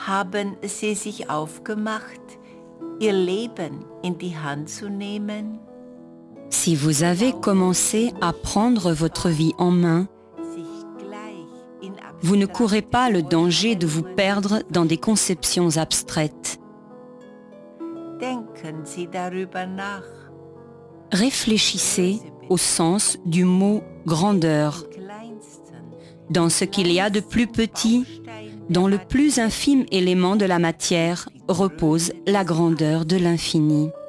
Haben Sie sich aufgemacht, Ihr Leben in die Hand zu nehmen? Si vous avez commencé à prendre votre vie en main, vous ne courez pas le danger de vous perdre dans des conceptions abstraites. Denken Sie darüber nach. Réfléchissez au sens du mot grandeur, dans ce qu'il y a de plus petit, dans le plus infime élément de la matière repose la grandeur de l'infini.